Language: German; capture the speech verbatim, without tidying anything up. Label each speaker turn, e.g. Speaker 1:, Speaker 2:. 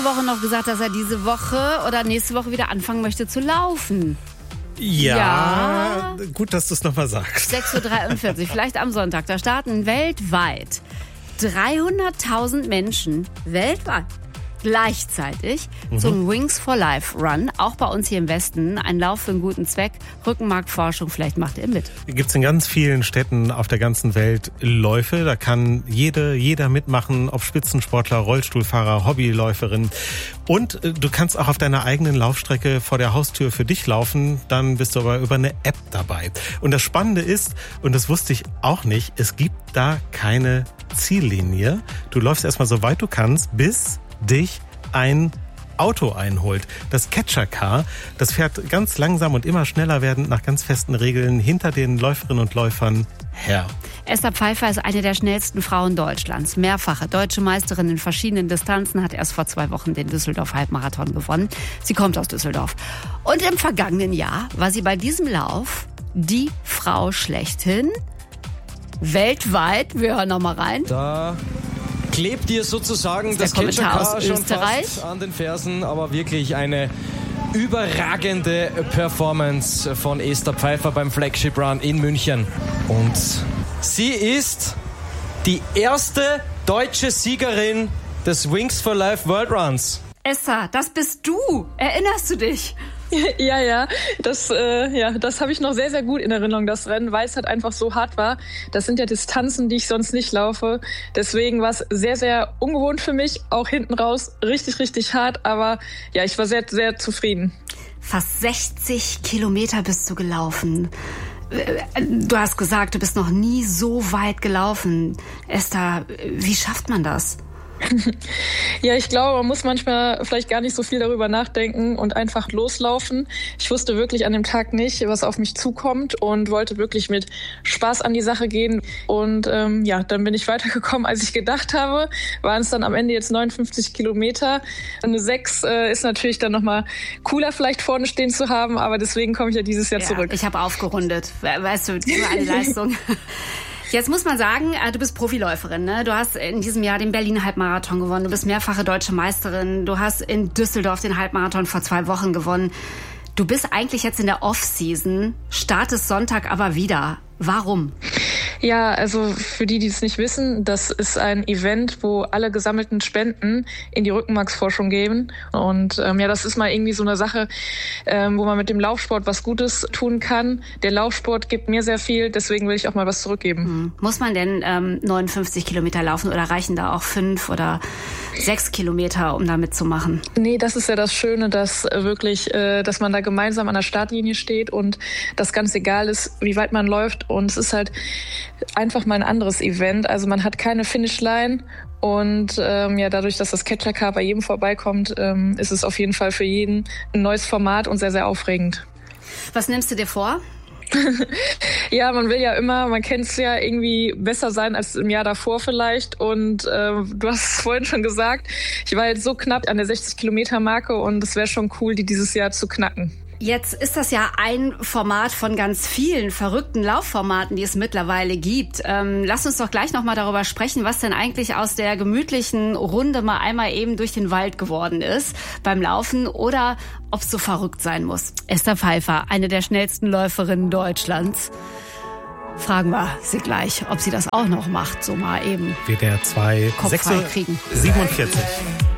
Speaker 1: Woche noch gesagt, dass er diese Woche oder nächste Woche wieder anfangen möchte zu laufen.
Speaker 2: Ja,
Speaker 1: Ja.
Speaker 2: gut, dass du es nochmal sagst.
Speaker 1: sechs Uhr dreiundvierzig, vielleicht am Sonntag. Da starten weltweit dreihunderttausend Menschen weltweit gleichzeitig
Speaker 2: Mhm.
Speaker 1: zum Wings for Life Run. Auch bei uns hier im Westen. Ein Lauf für einen guten Zweck. Rückenmarkforschung, vielleicht macht ihr mit.
Speaker 2: Gibt es in ganz vielen Städten auf der ganzen Welt Läufe. Da kann jede, jeder mitmachen, ob Spitzensportler, Rollstuhlfahrer, Hobbyläuferin. Und äh, du kannst auch auf deiner eigenen Laufstrecke vor der Haustür für dich laufen. Dann bist du aber über eine App dabei. Und das Spannende ist, und das wusste ich auch nicht, es gibt da keine Ziellinie. Du läufst erstmal so weit du kannst, bis dich ein Auto einholt. Das Catcher Car, das fährt ganz langsam und immer schneller werdend nach ganz festen Regeln hinter den Läuferinnen und Läufern her.
Speaker 1: Esther Pfeiffer ist eine der schnellsten Frauen Deutschlands. Mehrfache deutsche Meisterin in verschiedenen Distanzen, hat erst vor zwei Wochen den Düsseldorf-Halbmarathon gewonnen. Sie kommt aus Düsseldorf. Und im vergangenen Jahr war sie bei diesem Lauf die Frau schlechthin. Weltweit, wir hören noch mal rein.
Speaker 3: Da klebt ihr sozusagen
Speaker 1: Das
Speaker 3: das
Speaker 1: ist der Kommentar
Speaker 3: Catcher-Car
Speaker 1: aus
Speaker 3: schon
Speaker 1: Österreich.
Speaker 3: fast an den Fersen, aber wirklich eine überragende Performance von Esther Pfeiffer beim Flagship Run in München. Und sie ist die erste deutsche Siegerin des Wings for Life World Runs.
Speaker 1: Esther, das bist du. Erinnerst du dich?
Speaker 4: Ja, ja, das, äh, ja, das habe ich noch sehr, sehr gut in Erinnerung, das Rennen, weil es halt einfach so hart war. Das sind ja Distanzen, die ich sonst nicht laufe. Deswegen war es sehr, sehr ungewohnt für mich, auch hinten raus richtig, richtig hart. Aber ja, ich war sehr, sehr zufrieden.
Speaker 1: Fast sechzig Kilometer bist du gelaufen. Du hast gesagt, du bist noch nie so weit gelaufen. Esther, wie schafft man das?
Speaker 4: Ja, ich glaube, man muss manchmal vielleicht gar nicht so viel darüber nachdenken und einfach loslaufen. Ich wusste wirklich an dem Tag nicht, was auf mich zukommt und wollte wirklich mit Spaß an die Sache gehen. Und ähm, ja, dann bin ich weitergekommen, als ich gedacht habe. Waren es dann am Ende jetzt neunundfünfzig Kilometer. Eine sechs äh, ist natürlich dann nochmal cooler, vielleicht vorne stehen zu haben, aber deswegen komme ich ja dieses Jahr
Speaker 1: Ja,
Speaker 4: zurück.
Speaker 1: ich habe aufgerundet. Weißt du, nur eine Leistung. Jetzt muss man sagen, du bist Profiläuferin, ne? Du hast in diesem Jahr den Berlin-Halbmarathon gewonnen. Du bist mehrfache deutsche Meisterin. Du hast in Düsseldorf den Halbmarathon vor zwei Wochen gewonnen. Du bist eigentlich jetzt in der Off-Season, startest Sonntag aber wieder. Warum?
Speaker 4: Ja, also für die, die es nicht wissen, das ist ein Event, wo alle gesammelten Spenden in die Rückenmarksforschung gehen. Und ähm, ja, das ist mal irgendwie so eine Sache, ähm, wo man mit dem Laufsport was Gutes tun kann. Der Laufsport gibt mir sehr viel, deswegen will ich auch mal was zurückgeben.
Speaker 1: Hm. Muss man denn ähm, neunundfünfzig Kilometer laufen oder reichen da auch fünf oder sechs Kilometer, um da mitzumachen?
Speaker 4: Nee, das ist ja das Schöne, dass äh, wirklich, äh, dass man da gemeinsam an der Startlinie steht und das ganz egal ist, wie weit man läuft. Und es ist halt einfach mal ein anderes Event. Also man hat keine Finishline und ähm, ja, dadurch, dass das Catcher Car bei jedem vorbeikommt, ähm, ist es auf jeden Fall für jeden ein neues Format und sehr, sehr aufregend.
Speaker 1: Was nimmst du dir vor?
Speaker 4: Ja, man will ja immer, man kennt es ja, irgendwie besser sein als im Jahr davor vielleicht. Und äh, du hast es vorhin schon gesagt, ich war jetzt so knapp an der sechzig Kilometer Marke und es wäre schon cool, die dieses Jahr zu knacken.
Speaker 1: Jetzt ist das ja ein Format von ganz vielen verrückten Laufformaten, die es mittlerweile gibt. Ähm, lass uns doch gleich noch mal darüber sprechen, was denn eigentlich aus der gemütlichen Runde mal einmal eben durch den Wald geworden ist beim Laufen oder ob es so verrückt sein muss. Esther Pfeiffer, eine der schnellsten Läuferinnen Deutschlands. Fragen wir sie gleich, ob sie das auch noch macht, so mal eben
Speaker 2: W D R zwei,
Speaker 1: Kopf
Speaker 2: sechs
Speaker 1: frei
Speaker 2: Uhr
Speaker 1: kriegen.
Speaker 2: siebenundvierzig.